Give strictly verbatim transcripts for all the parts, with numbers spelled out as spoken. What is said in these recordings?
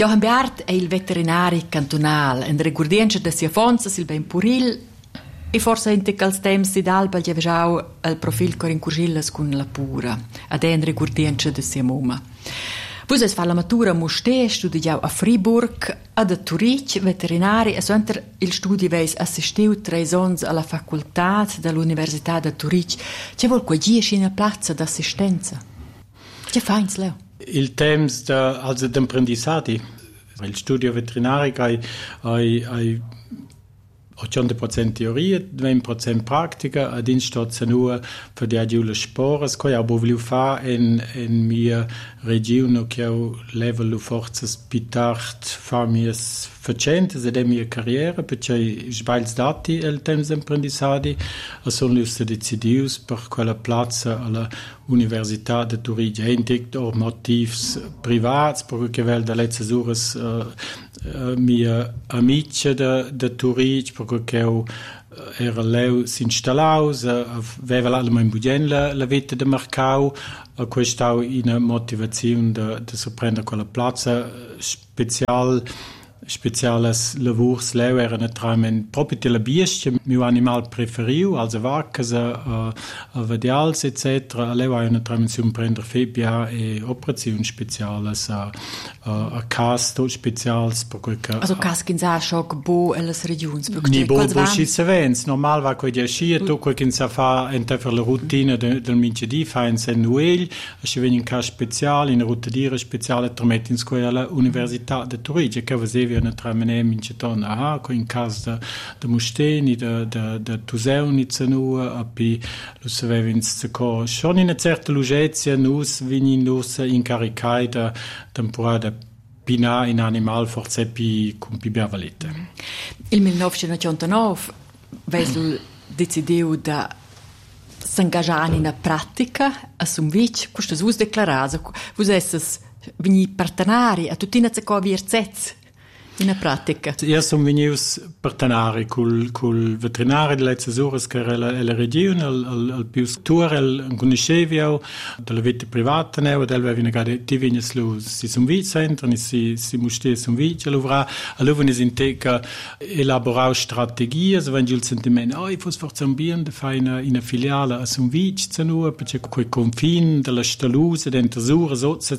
Johann Beart è il veterinari cantonale, in regurdienza da sia fonza, il ben puril, e forse in te calz temps di d'alba gli aveva il profil cor in curgillas con la pura, ad è in regurdienza da sia muma. Poi es fa la matura Musté, studia a Fribourg, ad a Turic, veterinari, e suenter il studi veis assistiu tre sons alla facoltà dell'Università de Turic. C'è vol qua giesci in piazza d'assistenza? C'è fains, Leo? Il temps da, also d'imprendissati. Il studio veterinario hai, hai, hai ottanta procent teoria, venti procent pratica, ad in stazza nur per die adjule spores, coi abo volevo fare in, in mia regione che ho level forzas pitart fa mias facentes ed è mia carriera, perché sbaglios dati il temps imprendissati, e sono giusto decidius per quella piazza alla Università de Turin, endigt or motivs privats, perché vel da letzte ures uh, uh, mia amici de, de Turin, perché ho era leu si installaus, aveva all'alma in Budgen la, la vita de mercau, a questa una motivazione de, de sorprendere quella piazza special speciales lavurs leu era naturalmente proprio della bestia, mio animal preferiu, also vacas, a, a vadials, et cetera. Leu ha naturalmente un prender febbia e operazioni speciales, a, a, a casto specials, per quel che... Also caskin sa schock bo e les regions, per Ni bo bo schizze vens, normal va quei scia, tu quel che sa fa enta per la routine de, del mincedì, fa in sen nuel, a ci veni in cas speciale, in routedire speciale, trametti in scuola all'Università de Turin, che avevi naturalmente minceton, aha, co in cas de, de Musteni, de, de, de Tuseuni cenua, a pi lo savevins co, schon in una certa lugezia, nus vinin nus incaricai de temporada pina in animal forse pi con pi biavalete. Il millenovecentonovantanove Vesel decidiu da s'engagiare in una pratica a Sumvic, questo vus declarasa, vus esses vini partenari a tutti na co vierzets in una pratica. Io sono venuto partenari col, col veterinario delle Cesures che era la, la regione, al, al più tour, al conoscevo della vita privata, e del aveva negare ti vieni su si sono vicentro, e si si musté sono vice, allora allora ne sinteca elaborare strategie, so wenn il sentimento, oh, fosse forse un bien de fare in una filiale a sono vice cenua, perché quei confini della staluse, dentro sura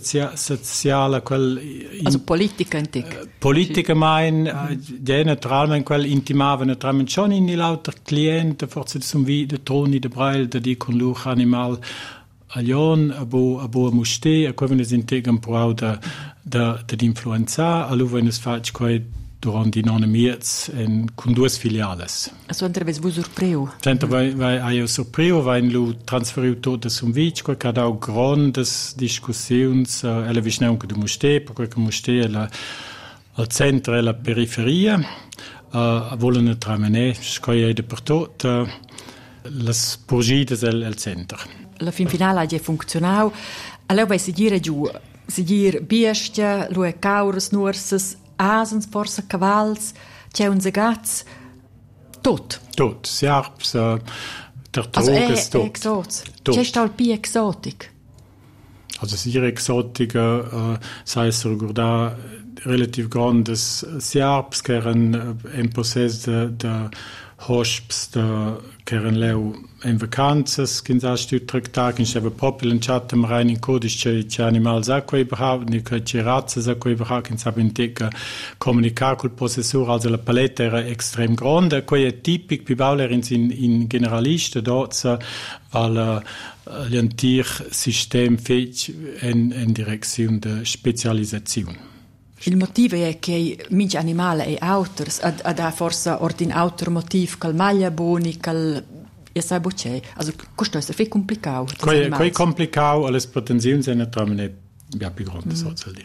sociale, quel in, also politica in te. Uh, politica mein, ja, naturalmente quel intimava naturalmente schon in die lauter cliente, forse sono vi de toni de braille de di con luch animal a lion, a bo a bo muste, a quando es integran pro da da de influenza, a lu wenn es fac quei durant die nonne miets en con duas filiales. Also entreves vu surpreu. Senta vai vai a io surpreu, vai lu transferiu tot es um vich, quei cada au grandes discussions, uh, ela visneu che de muste, per quei che muste la al centro e la periferia, uh, vogliono tramenè, scogliere per tutto, uh, le sporgite del el centro. La fin finale ha già funzionato, allora vai seguire giù, seguire bestia, lui caures, nurses, asens, forse cavals, c'è un segaz, tot. Tot, siarps, uh, tartarugas, tot. Also è exotisch. C'è sta il più exotic? Also sehr exotica, uh, sai se riguarda relativ grandes siarps, che erano in possesso de, de hosps, de, che erano leu in vacanzas, che in stu tractar, che stava proprio lanciato in rein in codice, c'è animal sacco überhaupt, ne c'è razza sacco überhaupt, che stava in te comunicare col possessore, also la palette era estrem grande, quei è tipico, pi baulerins in, in generalista, dozza, weil l'antic sistema fece in, in direzione di specializzazione. Il motivo è che minci animale e autors ad, ad ha forse ordin autor motiv cal maglia boni cal ja sai bocce also questo è fe complicato quei quei complicato alle pretensioni sono naturalmente ja più grande mm. soziali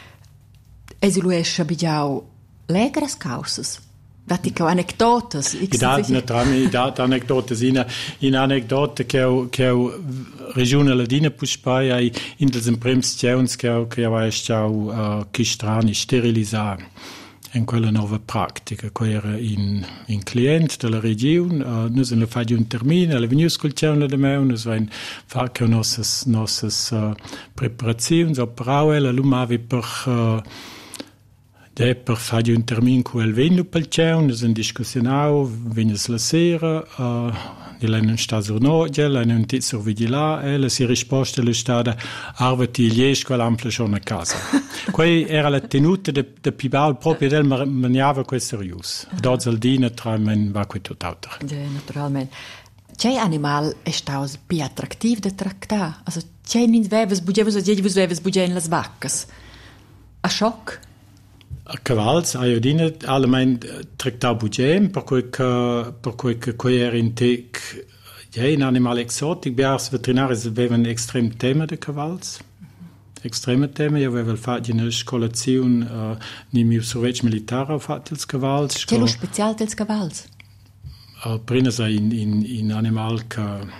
e si lo esce abbiamo legras causas dati che anecdotas i dati naturalmente i dati anecdotas in in anecdote che che regione ladina puspai ai in del prims tjeuns che che va stau che strani sterilizzare in quella nuova pratica che era in in cliente della regione uh, noi se lo fa di un termine le venius col tjeun de me noi vain fa che nossas nossas uh, preparazioni operau la lumavi per uh, De per fare un termin con il vento pel cielo, noi siamo discussionati, vengono la sera, uh, di lei non sta sur noia, lei non ti sorvigila, e la si risposta è stata, arvati il jesco all'ampla giorno a casa. Quella era la tenuta de, de Pibal, proprio del maniava questo rius. Dopo il dino, tra me, va qui tutt'altro. Ja, naturalmente. C'è animal è stato più attrattivo da trattare? Also, c'è in veves, budevus, o jedivus veves budgen las vaccas? A shock? A cavals, a io dine, allemein tractar budget, per cui che, per cui che qui era in tec, ja, un animal exotic, biars veterinaris avevano extrem tema de cavals. Extreme tema, io avevo fatto una scolazione uh, nel mio servizio militare, ho fatto i cavals. C'è lo speciale dei cavals? Uh, prima sei in, in, in animal che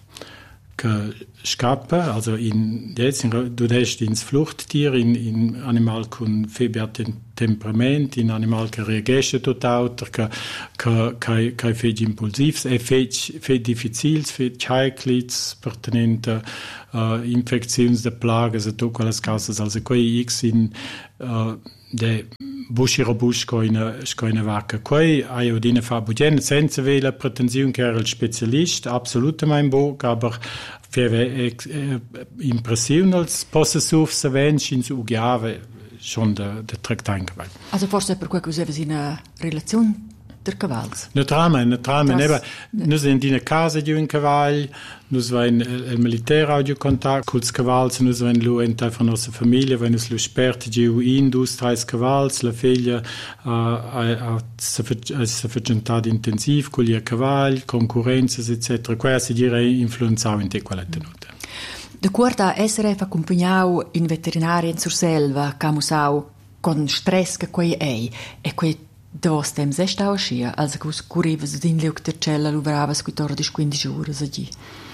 che scappa, also in jetzt in, du hast ins Fluchttier, in, in animal con febiat temperament, in animal che reagisce tot auter, che che che che fej impulsivs, e fej fej difficils, fej heiklits pertinente uh, infections de plagas e tot quelles causas, also quei x in uh, de buschi robust scoina scoina vacca. Quei hai odine fa bugen senza vela pretensione che era il specialist, absolut mein Bog, aber für äh, Impression als Possessuf se vench ins Ugiave schon der der Traktank. Also forse per quello che usavi in relazione der cavals. Naturalmente, naturalmente, neba, noi siamo in una casa di un cavallo, noi siamo il militare a contatto con i cavalli, noi siamo all'interno della nostra famiglia, noi siamo esperti di un, due, tre cavalli, la figlia si è facentata intensivo con i cavalli, concorrenze, eccetera. Questo si è influenzato in quella tenuta. De quarta S R F accompagnato in veterinaria in Surselva, camusau con stress che quei è, e quei dos temps è stato scia, also che curivas din liuk der cella luvravas quattordici quindici ore allí.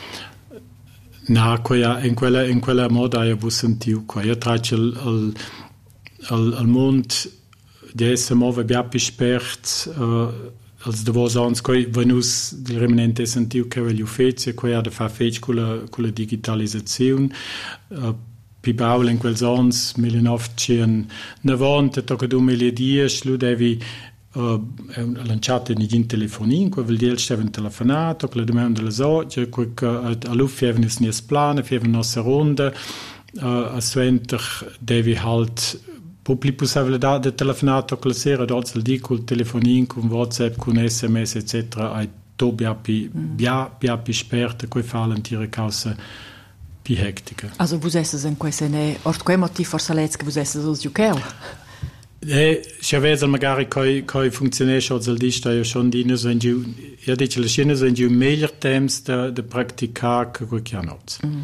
No, quella, in, quella, in quella moda io ho sentito qua. Io traccio al, al, al mondo di essere muove più esperti uh, als de vos ans coi venus il remanente sentito che voglio fece, coi ha da fa fece con la, con la digitalizzazione. Uh, Pibaul in quel sons millenovecentonovanta tocca duemiladieci lu devi uh, lanciato in telefonin, quel vuol dire che avevano telefonato, che la domanda della sorge, che a luft avevano i nostri piani, avevano la nostra ronda, uh, a suenter devi halt public possibilità di telefonato con la sera, dopo il di col telefonin, con WhatsApp, con S M S, eccetera, ai to biapi, bia, biapi sperte, coi fallen tire causa più hectica. Also vous esses in quei sene, ort quei motiv forse lez che vous esses os giuchel? Eh, se avesse magari coi coi funzionesce o del dista io schon di nos wenn du ja dice le scene sind du meglio temps de de praticar che quel che hanno.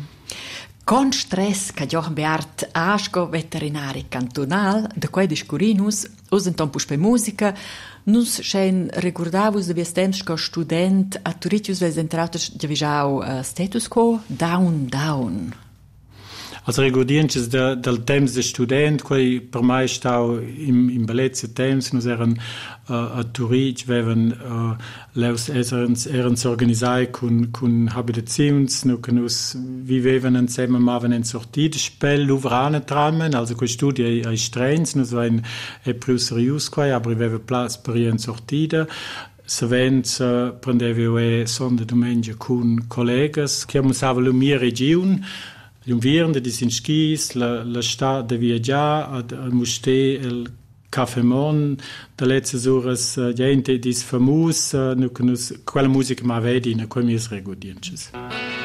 Con stress che Jochen Beart asco veterinari cantonal, de quei discurinus, us en tempus pe musica, nus schein recordavus de viestemps co student a Turitius ves entratus javisau uh, status quo down down. Also recordienches de, del temps de student, quei per mai stau im, im bellezia temps, nus eran uh, a Turit, vevan uh, leus erans, erans organisai cun, cun habitazions, nu che nus vivevan insieme maven en sortide spell, luvrane tramen, also quei studi ai, ai strens, nus vain e più serius quei, aber veva plaz per en sortide. Savens uh, prendevo e sonde domenica cun collegas, che amusava la mia regione, gli invirni di Sinskis, la, la stad de viaggiare, ad, ad muste il Café Mon, da letzte ores uh, gente dis famus, uh, nu, quella musica ma vedi, ne quei mis regodiences.